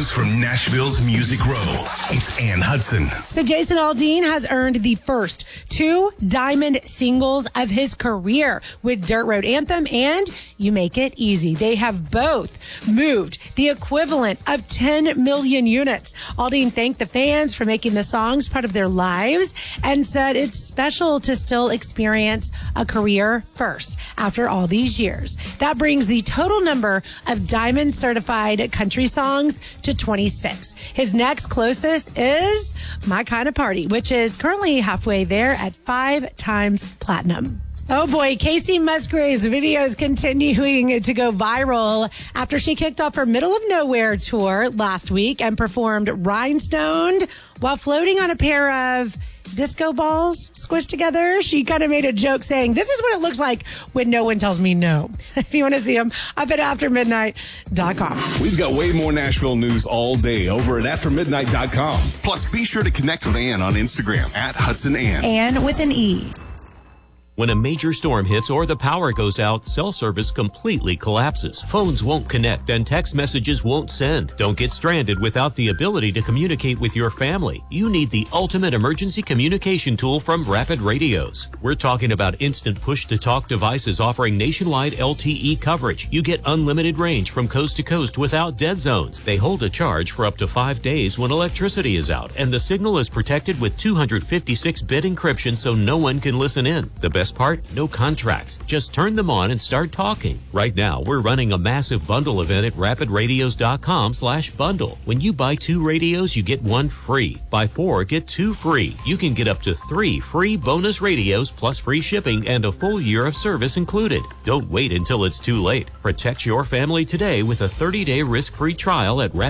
news from Nashville's Music Row. It's Ann Hudson. So Jason Aldean has earned the first 2 diamond singles of his career with Dirt Road Anthem and You Make It Easy. They have both moved the equivalent of 10 million units. Aldean thanked the fans for making the songs part of their lives and said it's special to still experience a career first after all these years. That brings the total number of diamond certified country songs to 26. His next closest is My Kind of Party, which is currently halfway there at 5 times platinum. Oh boy, Casey Musgrave's video is continuing to go viral after she kicked off her Middle of Nowhere tour last week and performed Rhinestoned while floating on a pair of disco balls squished together. She kind of made a joke saying, this is what it looks like when no one tells me no. If you want to see them, up at aftermidnight.com. We've got way more Nashville news all day over at aftermidnight.com. Plus, be sure to connect with Ann on Instagram at Hudson Ann. Ann with an E. When a major storm hits or the power goes out, cell service completely collapses. Phones won't connect and text messages won't send. Don't get stranded without the ability to communicate with your family. You need the ultimate emergency communication tool from Rapid Radios. We're talking about instant push-to-talk devices offering nationwide LTE coverage. You get unlimited range from coast to coast without dead zones. They hold a charge for up to 5 days when electricity is out, and the signal is protected with 256-bit encryption so no one can listen in. The best part? No contracts. Just turn them on and start talking. Right now, we're running a massive bundle event at rapidradios.com/bundle. When you buy 2 radios, you get 1 free. Buy 4, get 2 free. You can get up to 3 free bonus radios plus free shipping and a full year of service included. Don't wait until it's too late. Protect your family today with a 30-day risk-free trial at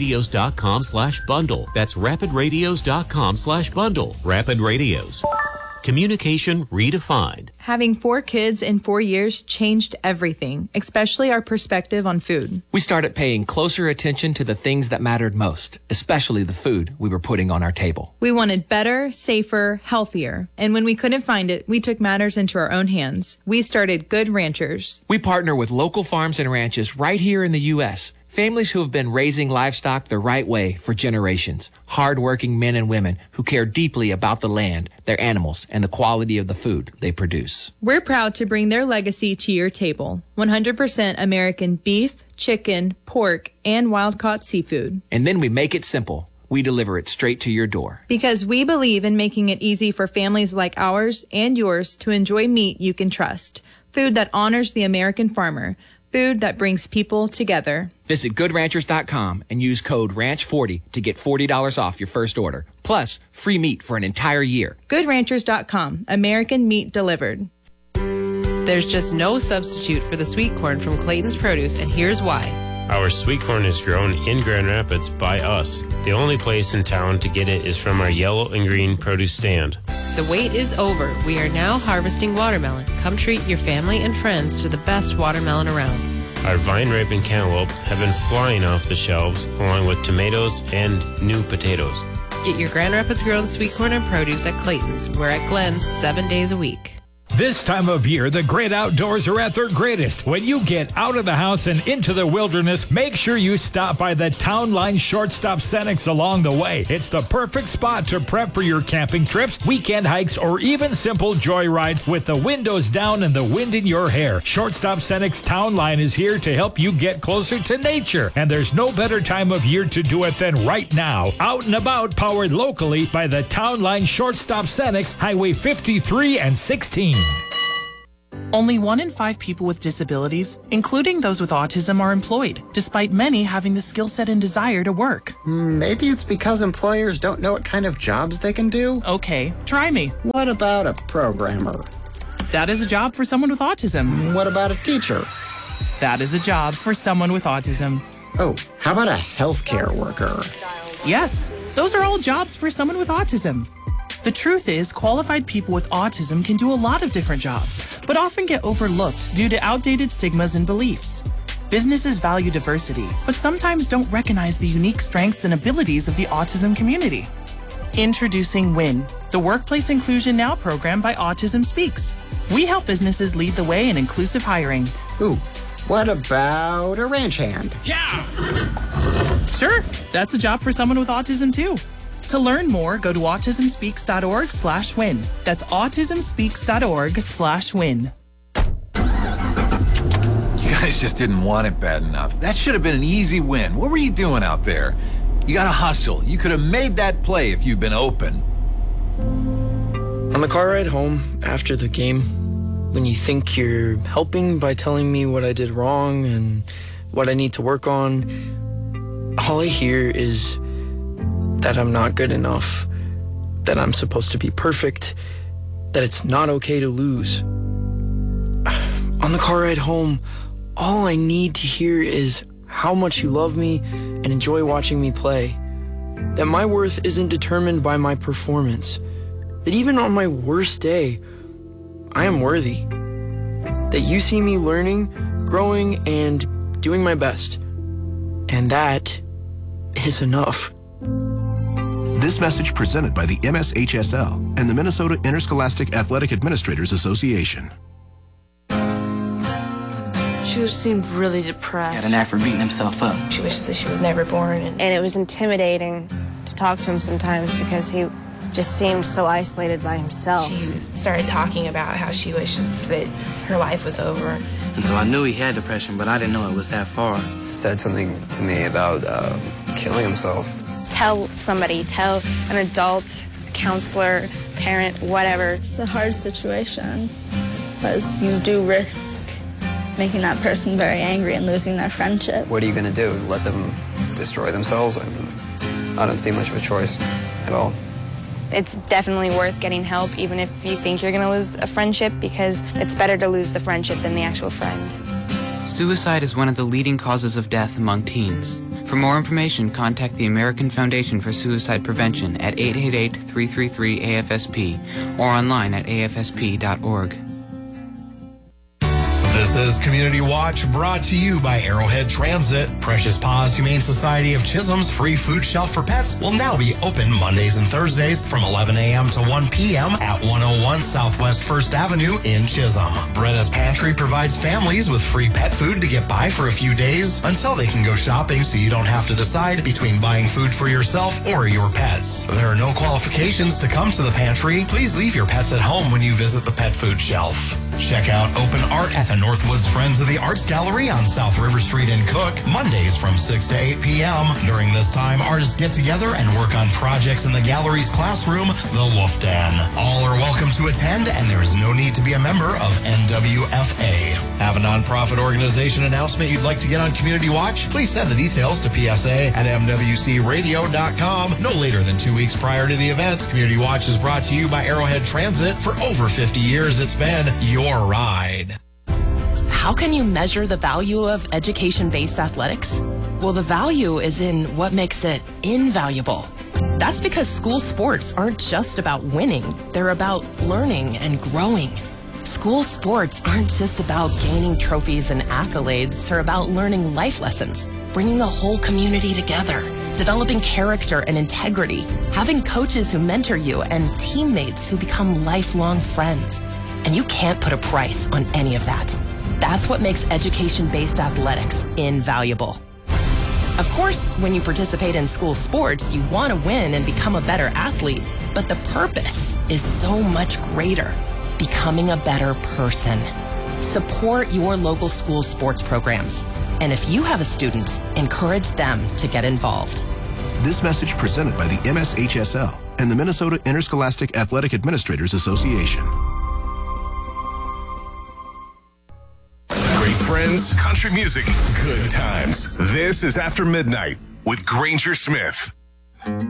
rapidradios.com/bundle. That's rapidradios.com/bundle. Rapid Radios. Communication redefined. Having 4 kids in 4 years changed everything, especially our perspective on food. We started paying closer attention to the things that mattered most, especially the food we were putting on our table. We wanted better, safer, healthier. And when we couldn't find it, we took matters into our own hands. We started Good Ranchers. We partner with local farms and ranches right here in the U.S., families who have been raising livestock the right way for generations. Hard-working men and women who care deeply about the land, their animals, and the quality of the food they produce. We're proud to bring their legacy to your table. 100% American beef, chicken, pork, and wild-caught seafood. And then we make it simple. We deliver it straight to your door. Because we believe in making it easy for families like ours and yours to enjoy meat you can trust. Food that honors the American farmer. Food that brings people together. Visit GoodRanchers.com and use code RANCH40 to get $40 off your first order. Plus, free meat for an entire year. GoodRanchers.com. American meat delivered. There's just no substitute for the sweet corn from Clayton's Produce, and here's why. Our sweet corn is grown in Grand Rapids by us. The only place in town to get it is from our yellow and green produce stand. The wait is over. We are now harvesting watermelon. Come treat your family and friends to the best watermelon around. Our vine ripe and cantaloupe have been flying off the shelves, along with tomatoes and new potatoes. Get your Grand Rapids grown sweet corn and produce at Clayton's. We're at Glenn's 7 days a week. This time of year, the great outdoors are at their greatest. When you get out of the house and into the wilderness, make sure you stop by the Town Line Shortstop Cenex along the way. It's the perfect spot to prep for your camping trips, weekend hikes, or even simple joy rides with the windows down and the wind in your hair. Shortstop Cenex Town Line is here to help you get closer to nature, and there's no better time of year to do it than right now. Out and about, powered locally by the Town Line Shortstop Cenex, Highway 53 and 16. Only 1 in 5 people with disabilities, including those with autism, are employed, despite many having the skill set and desire to work. Maybe it's because employers don't know what kind of jobs they can do? Okay, try me. What about a programmer? That is a job for someone with autism. What about a teacher? That is a job for someone with autism. Oh, how about a healthcare worker? Yes, those are all jobs for someone with autism. The truth is, qualified people with autism can do a lot of different jobs, but often get overlooked due to outdated stigmas and beliefs. Businesses value diversity, but sometimes don't recognize the unique strengths and abilities of the autism community. Introducing WIN, the Workplace Inclusion Now program by Autism Speaks. We help businesses lead the way in inclusive hiring. Ooh, what about a ranch hand? Yeah! Sure, That's a job for someone with autism, too. To learn more, go to autismspeaks.org/win. That's autismspeaks.org/win. You guys just didn't want it bad enough. That should have been an easy win. What were you doing out there? You gotta hustle. You could have made that play if you'd been open. On the car ride home after the game, when you think you're helping by telling me what I did wrong and what I need to work on, all I hear is that I'm not good enough, that I'm supposed to be perfect, that it's not okay to lose. On the car ride home, all I need to hear is how much you love me and enjoy watching me play, that my worth isn't determined by my performance, that even on my worst day, I am worthy, that you see me learning, growing, and doing my best, and that is enough. This message presented by the MSHSL and the Minnesota Interscholastic Athletic Administrators Association. She seemed really depressed. Got an knack for beating himself up. She wishes that she was never born. And it was intimidating to talk to him sometimes because he just seemed so isolated by himself. She started talking about how she wishes that her life was over. And so I knew he had depression, but I didn't know it was that far. Said something to me about killing himself. Tell somebody, tell an adult, a counselor, parent, whatever. It's a hard situation because you do risk making that person very angry and losing their friendship. What are you going to do? Let them destroy themselves? I mean, I don't see much of a choice at all. It's definitely worth getting help, even if you think you're going to lose a friendship, because it's better to lose the friendship than the actual friend. Suicide is one of the leading causes of death among teens. For more information, contact the American Foundation for Suicide Prevention at 888-333-AFSP or online at afsp.org. This is Community Watch, brought to you by Arrowhead Transit. Precious Paws Humane Society of Chisholm's free food shelf for pets will now be open Mondays and Thursdays from 11 a.m. to 1 p.m. at 101 Southwest 1st Avenue in Chisholm. Bretta's Pantry provides families with free pet food to get by for a few days until they can go shopping, so you don't have to decide between buying food for yourself or your pets. There are no qualifications to come to the pantry. Please leave your pets at home when you visit the pet food shelf. Check out open art at the Northwoods Friends of the Arts Gallery on South River Street in Cook, Mondays from 6 to 8 p.m. During this time, artists get together and work on projects in the gallery's classroom, the Wolf Den. All are welcome to attend, and there is no need to be a member of NWFA. Have a nonprofit organization announcement you'd like to get on Community Watch? Please send the details to psa@mwcradio.com no later than 2 weeks prior to the event. Community Watch is brought to you by Arrowhead Transit. For over 50 years, it's been your ride. How can you measure the value of education-based athletics? Well, the value is in what makes it invaluable. That's because school sports aren't just about winning. They're about learning and growing. School sports aren't just about gaining trophies and accolades. They're about learning life lessons, bringing a whole community together, developing character and integrity, having coaches who mentor you, and teammates who become lifelong friends. And you can't put a price on any of that. That's what makes education-based athletics invaluable. Of course, when you participate in school sports, you want to win and become a better athlete, but the purpose is so much greater, becoming a better person. Support your local school sports programs. And if you have a student, encourage them to get involved. This message presented by the MSHSL and the Minnesota Interscholastic Athletic Administrators Association. Great friends, country music, good times. This is After Midnight with Granger Smith.